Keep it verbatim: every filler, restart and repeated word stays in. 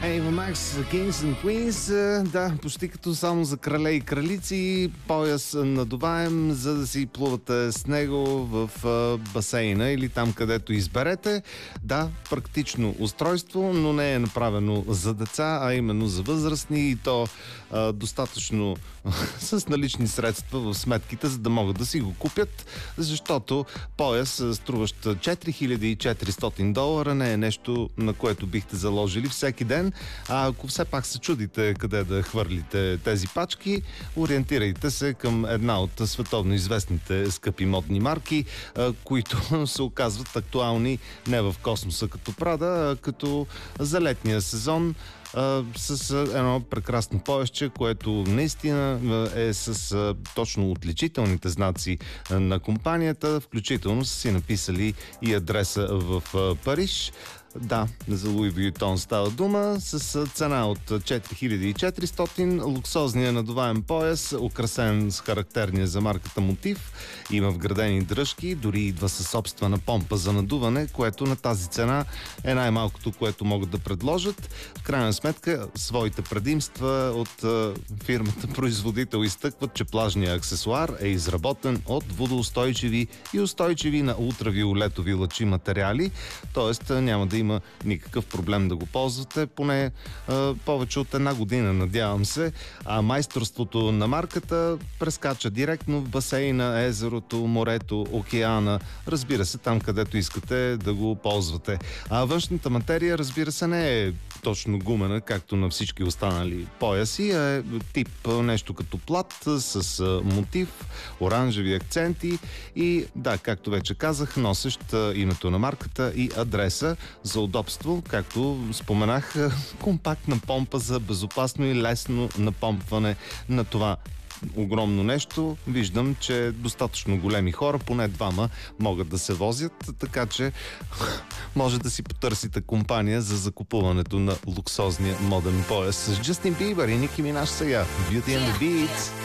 Ейва Макс, Kings and Queens, да, почти като само за крале и кралици, пояс надуваем, за да си плувате с него в басейна или там, където изберете. Да, практично устройство, но не е направено за деца, а именно за възрастни и то а, достатъчно с налични средства в сметките, за да могат да си го купят, защото пояс, струващ четири хиляди и четиристотин долара, не е нещо, на което бихте заложили всеки ден. А ако все пак се чудите къде да хвърлите тези пачки, ориентирайте се към една от световно известните скъпи модни марки, които се оказват актуални не в космоса като Прада, а като за летния сезон, с едно прекрасно поясче, което наистина е с точно отличителните знаци на компанията, включително са си написали и адреса в Париж. Да, за Луи Вюитон става дума, с цена от четири хиляди и четиристотин, луксозния надуваем пояс, украсен с характерния за марката мотив, има вградени дръжки, дори идва със собствена помпа за надуване, което на тази цена е най-малкото, което могат да предложат. В крайна сметка, своите предимства от фирмата производител изтъкват, че плажният аксесуар е изработен от водоустойчиви и устойчиви на ултравиолетови лъчи материали, т.е. няма да има има никакъв проблем да го ползвате, поне а, повече от една година, надявам се. А майсторството на марката прескача директно в басейна, езерото, морето, океана, разбира се, там където искате да го ползвате. А външната материя, разбира се, не е точно гумена, както на всички останали пояси, а е тип нещо като плат с мотив, оранжеви акценти и да, както вече казах, носещ името на марката и адреса. За удобство, както споменах, компактна помпа за безопасно и лесно напомпване на това огромно нещо. Виждам, че достатъчно големи хора, поне двама, могат да се возят, така че може да си потърсите компания за закупуването на луксозния моден пояс с Джастин Бибър и Ники Минаж сега. Beauty and the Beats.